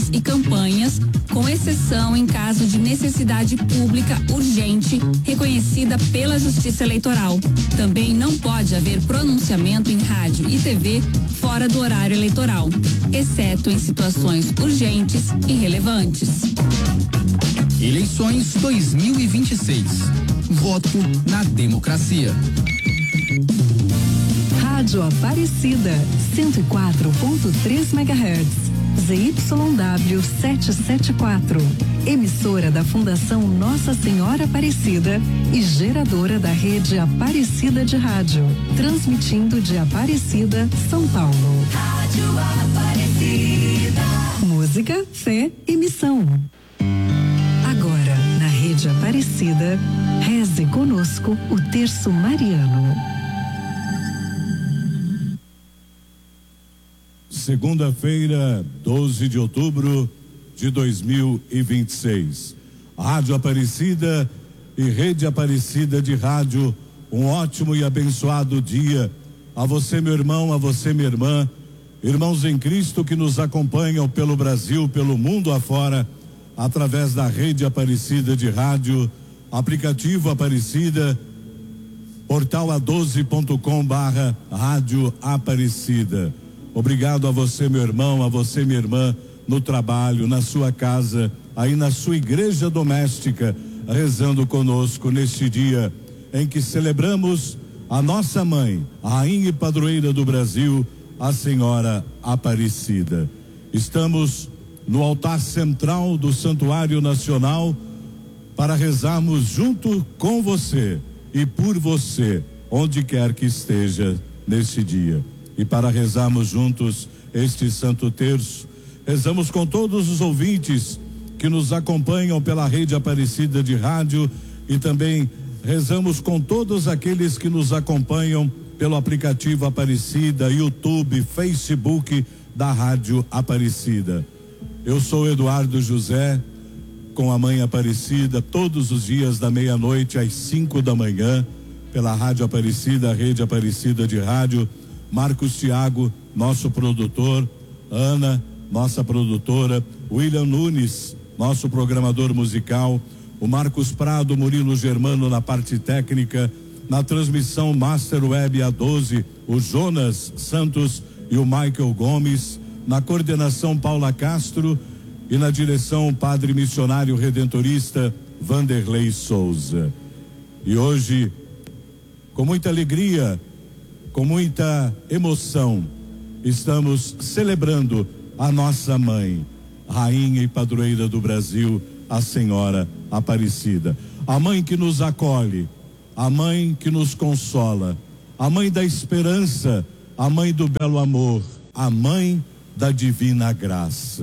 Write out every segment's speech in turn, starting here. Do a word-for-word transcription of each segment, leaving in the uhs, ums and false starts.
eventos e campanhas, com exceção em caso de necessidade pública urgente, reconhecida pela Justiça Eleitoral. Também não pode haver pronunciamento em rádio e T V fora do horário eleitoral, exceto em situações urgentes e relevantes. Eleições dois mil e vinte e seis. Voto na democracia. Rádio Aparecida, cento e quatro ponto três megahertz. Z Y W setecentos e setenta e quatro. Emissora da Fundação Nossa Senhora Aparecida e geradora da rede Aparecida de Rádio. Transmitindo de Aparecida, São Paulo. Rádio Aparecida. Música, fé e missão. Agora, na rede Aparecida, reze conosco o terço mariano. Segunda-feira, doze de outubro de dois mil e vinte e seis. Rádio Aparecida e Rede Aparecida de Rádio, um ótimo e abençoado dia a você, meu irmão, a você, minha irmã, irmãos em Cristo que nos acompanham pelo Brasil, pelo mundo afora, através da Rede Aparecida de Rádio, aplicativo Aparecida, portal a doze ponto com barra Rádio Aparecida. Obrigado a você, meu irmão, a você, minha irmã, no trabalho, na sua casa, aí na sua igreja doméstica, rezando conosco neste dia em que celebramos a nossa mãe, a rainha e padroeira do Brasil, a Senhora Aparecida. Estamos no altar central do Santuário Nacional para rezarmos junto com você e por você, onde quer que esteja neste dia. E para rezarmos juntos este Santo Terço, rezamos com todos os ouvintes que nos acompanham pela Rede Aparecida de Rádio e também rezamos com todos aqueles que nos acompanham pelo aplicativo Aparecida, YouTube, Facebook da Rádio Aparecida. Eu sou Eduardo José, com a Mãe Aparecida, todos os dias da meia-noite às cinco da manhã, pela Rádio Aparecida, a Rede Aparecida de Rádio. Marcos Thiago, nosso produtor, Ana, nossa produtora, William Nunes, nosso programador musical, o Marcos Prado, Murilo Germano na parte técnica, na transmissão Master Web A doze, o Jonas Santos e o Michael Gomes, na coordenação Paula Castro e na direção Padre Missionário Redentorista Vanderlei Souza. E hoje, com muita alegria, com muita emoção, estamos celebrando a nossa mãe, rainha e padroeira do Brasil, a Senhora Aparecida. A mãe que nos acolhe, a mãe que nos consola, a mãe da esperança, a mãe do belo amor, a mãe da divina graça.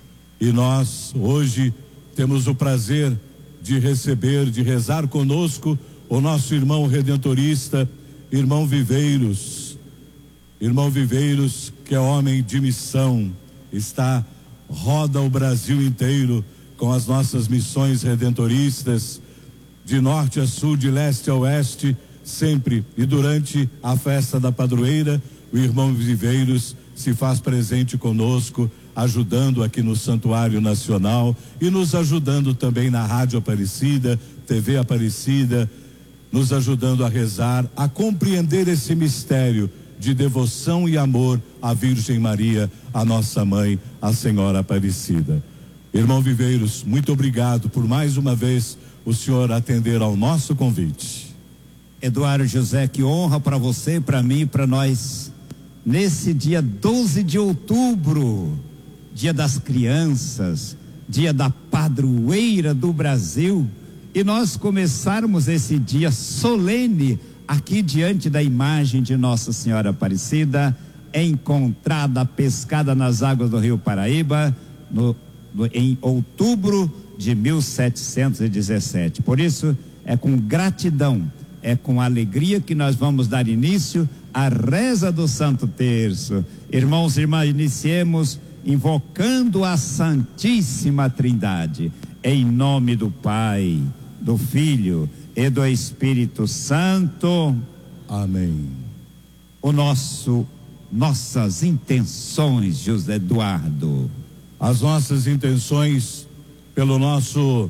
E nós hoje temos o prazer de receber, de rezar conosco o nosso irmão redentorista, irmão Viveiros, irmão Viveiros, que é homem de missão, está, roda o Brasil inteiro com as nossas missões redentoristas, de norte a sul, de leste a oeste, sempre. E durante a festa da padroeira, o irmão Viveiros se faz presente conosco, ajudando aqui no Santuário Nacional e nos ajudando também na Rádio Aparecida, T V Aparecida, nos ajudando a rezar, a compreender esse mistério de devoção e amor à Virgem Maria, a nossa mãe, a Senhora Aparecida. Irmão Viveiros, muito obrigado por mais uma vez o senhor atender ao nosso convite. Eduardo José, que honra para você, para mim e para nós, nesse dia doze de outubro, dia das crianças, dia da padroeira do Brasil, e nós começarmos esse dia solene aqui diante da imagem de Nossa Senhora Aparecida, encontrada, pescada nas águas do Rio Paraíba, no, no, em outubro de mil setecentos e dezessete. Por isso, é com gratidão, é com alegria que nós vamos dar início à reza do Santo Terço. Irmãos e irmãs, iniciemos invocando a Santíssima Trindade, em nome do Pai, do Filho e do Espírito Santo. Amém. O nosso, nossas intenções, José Eduardo. as nossas intenções pelo nosso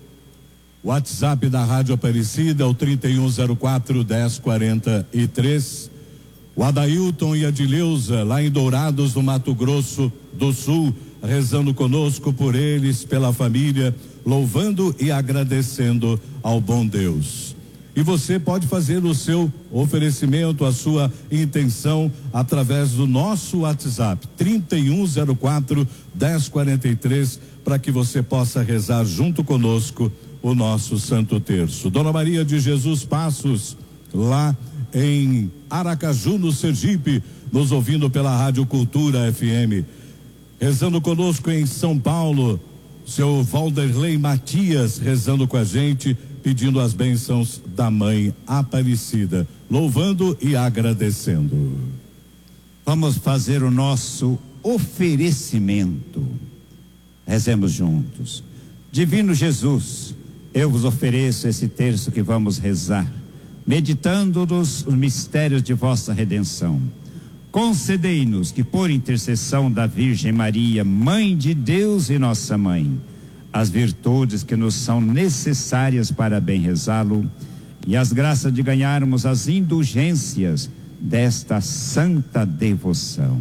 WhatsApp da Rádio Aparecida, o trinta e um zero quatro, dez quarenta e três. O Adailton e a Dileuza, lá em Dourados, no Mato Grosso do Sul, rezando conosco por eles, pela família, louvando e agradecendo ao bom Deus. E você pode fazer o seu oferecimento, a sua intenção, através do nosso WhatsApp, trinta e um zero quatro, dez quarenta e três, para que você possa rezar junto conosco o nosso Santo Terço. Dona Maria de Jesus Passos, lá em Aracaju, no Sergipe, nos ouvindo pela Rádio Cultura F M. Rezando conosco em São Paulo, seu Valderlei Matias, rezando com a gente, pedindo as bênçãos da Mãe Aparecida, louvando e agradecendo. Vamos fazer o nosso oferecimento. Rezemos juntos. Divino Jesus, eu vos ofereço esse terço que vamos rezar, meditando nos mistérios de vossa redenção. Concedei-nos que, por intercessão da Virgem Maria, Mãe de Deus e nossa Mãe, as virtudes que nos são necessárias para bem rezá-lo e as graças de ganharmos as indulgências desta santa devoção.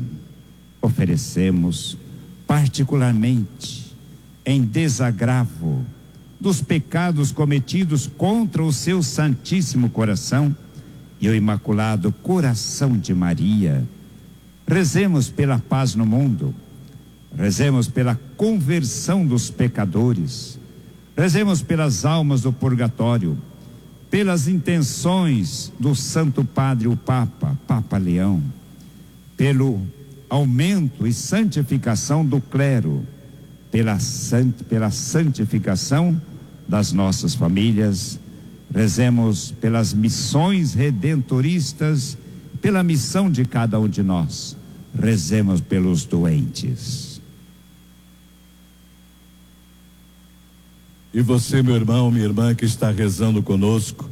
Oferecemos particularmente em desagravo dos pecados cometidos contra o seu Santíssimo Coração e o Imaculado Coração de Maria. Rezemos pela paz no mundo, rezemos pela conversão dos pecadores, rezemos pelas almas do purgatório, pelas intenções do Santo Padre, o Papa, Papa Leão, pelo aumento e santificação do clero, pela, sant, pela santificação das nossas famílias. Rezemos pelas missões redentoristas, pela missão de cada um de nós. Rezemos pelos doentes. E você, meu irmão, minha irmã, que está rezando conosco,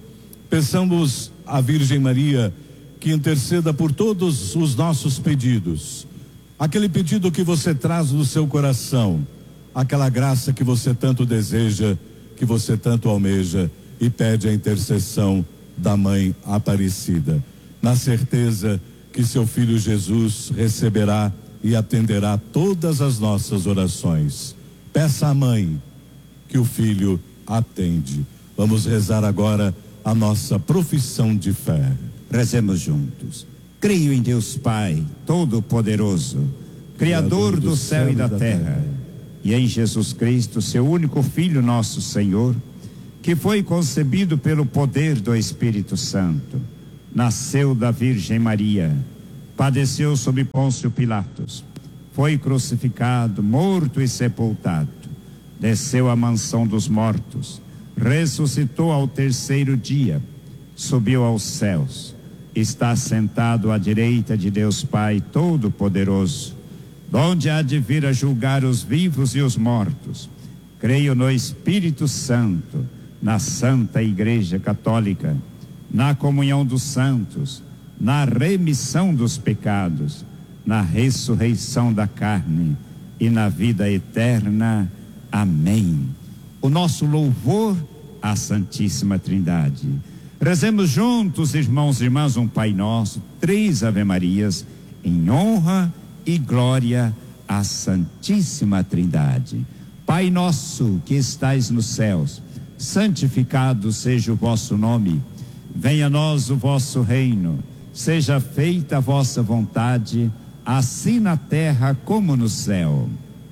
peçamos à Virgem Maria que interceda por todos os nossos pedidos. Aquele pedido que você traz no seu coração, aquela graça que você tanto deseja, que você tanto almeja, e pede a intercessão da Mãe Aparecida, na certeza que seu Filho Jesus receberá e atenderá todas as nossas orações. Peça à Mãe que o Filho atende. Vamos rezar agora a nossa profissão de fé. Rezemos juntos. Creio em Deus Pai, Todo-Poderoso, Criador do céu e da terra, e em Jesus Cristo, seu único Filho, nosso Senhor, que foi concebido pelo poder do Espírito Santo, nasceu da Virgem Maria, padeceu sob Pôncio Pilatos, foi crucificado, morto e sepultado, desceu à mansão dos mortos, ressuscitou ao terceiro dia, subiu aos céus, está sentado à direita de Deus Pai Todo-Poderoso, donde há de vir a julgar os vivos e os mortos. Creio no Espírito Santo, na Santa Igreja Católica, na comunhão dos santos, na remissão dos pecados, na ressurreição da carne e na vida eterna. Amém. O nosso louvor à Santíssima Trindade. Rezemos juntos, irmãos e irmãs, um Pai Nosso, três Ave Marias, em honra e glória à Santíssima Trindade. Pai nosso que estais nos céus, santificado seja o vosso nome. Venha a nós o vosso reino. Seja feita a vossa vontade, assim na terra como no céu.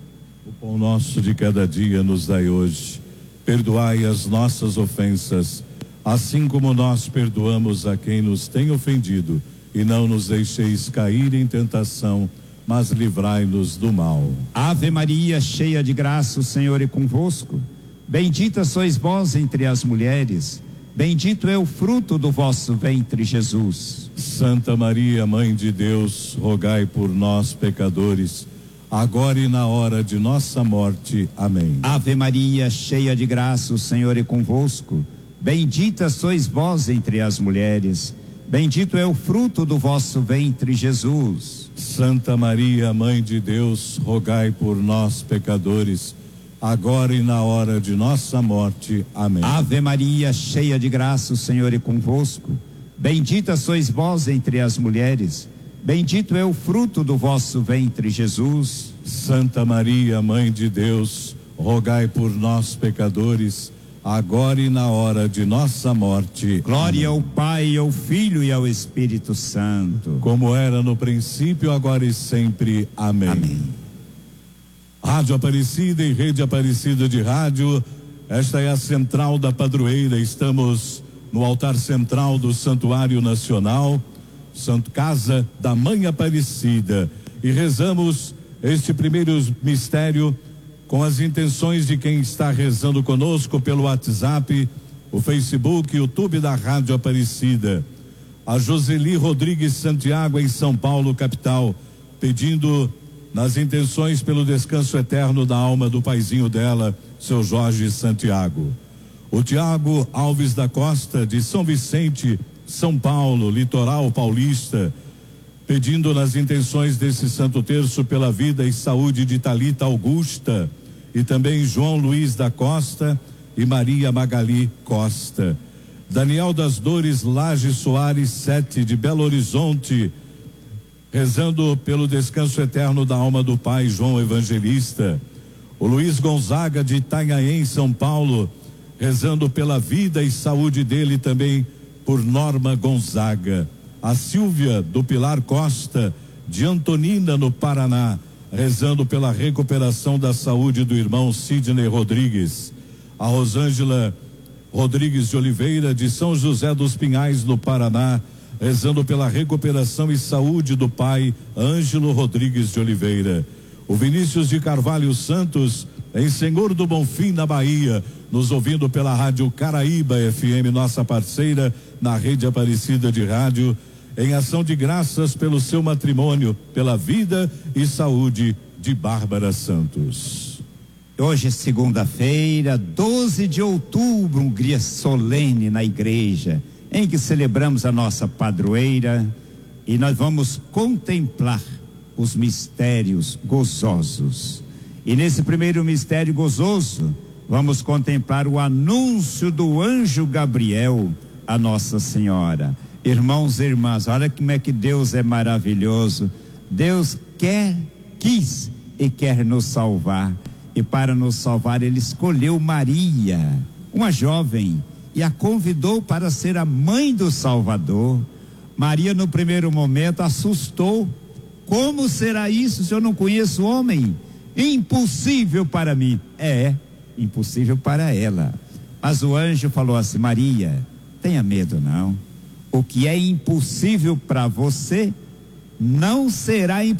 O pão nosso de cada dia nos dai hoje. Perdoai as nossas ofensas, assim como nós perdoamos a quem nos tem ofendido. E não nos deixeis cair em tentação, mas livrai-nos do mal. Ave Maria, cheia de graça, o Senhor é convosco. Bendita sois vós entre as mulheres, bendito é o fruto do vosso ventre, Jesus. Santa Maria, Mãe de Deus, rogai por nós, pecadores, agora e na hora de nossa morte. Amém. Ave Maria, cheia de graça, o Senhor é convosco. Bendita sois vós entre as mulheres, Bendito é o fruto do vosso ventre, Jesus. Santa Maria, Mãe de Deus, rogai por nós, pecadores, agora e na hora de nossa morte. Amém. Ave Maria, cheia de graça, o Senhor é convosco. Bendita sois vós entre as mulheres. Bendito é o fruto do vosso ventre, Jesus. Santa Maria, Mãe de Deus, rogai por nós, pecadores, agora e na hora de nossa morte. Glória ao Pai, ao Filho e ao Espírito Santo. Como era no princípio, agora e sempre. Amém. Amém. Rádio Aparecida e Rede Aparecida de Rádio, esta é a central da padroeira. Estamos no altar central do Santuário Nacional, Santo Casa da Mãe Aparecida, e rezamos este primeiro mistério com as intenções de quem está rezando conosco pelo WhatsApp, o Facebook, o YouTube da Rádio Aparecida. A Joseli Rodrigues Santiago, em São Paulo, capital, pedindo nas intenções pelo descanso eterno da alma do paizinho dela, seu Jorge Santiago. O Tiago Alves da Costa, de São Vicente, São Paulo, litoral paulista, pedindo nas intenções desse Santo Terço pela vida e saúde de Talita Augusta, e também João Luiz da Costa e Maria Magali Costa. Daniel das Dores Laje Soares Sete, de Belo Horizonte, rezando pelo descanso eterno da alma do pai João Evangelista. O Luiz Gonzaga, de Itanhaém, São Paulo, rezando pela vida e saúde dele, também por Norma Gonzaga. A Silvia do Pilar Costa, de Antonina, no Paraná, rezando pela recuperação da saúde do irmão Sidney Rodrigues. A Rosângela Rodrigues de Oliveira, de São José dos Pinhais, no Paraná, rezando pela recuperação e saúde do pai Ângelo Rodrigues de Oliveira. O Vinícius de Carvalho Santos, em Senhor do Bonfim, na Bahia, nos ouvindo pela Rádio Caraíba F M, nossa parceira na Rede Aparecida de Rádio, em ação de graças pelo seu matrimônio, pela vida e saúde de Bárbara Santos. Hoje é segunda-feira, doze de outubro, um dia solene na igreja, em que celebramos a nossa padroeira, e nós vamos contemplar os mistérios gozosos. E nesse primeiro mistério gozoso, vamos contemplar o anúncio do anjo Gabriel a Nossa Senhora. Irmãos e irmãs, olha como é que Deus é maravilhoso. Deus quer, quis e quer nos salvar. E para nos salvar, ele escolheu Maria, uma jovem, e a convidou para ser a mãe do Salvador. Maria, no primeiro momento, assustou. Como será isso se eu não conheço homem? Impossível para mim. É, impossível para ela. Mas o anjo falou assim: Maria, tenha medo não. O que é impossível para você não será impossível